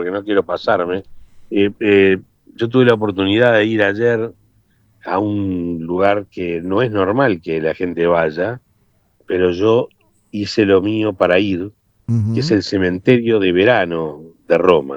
porque no quiero pasarme. Yo tuve la oportunidad de ir ayer a un lugar que no es normal que la gente vaya, pero yo hice lo mío para ir, que es Ujú. el cementerio de verano de Roma.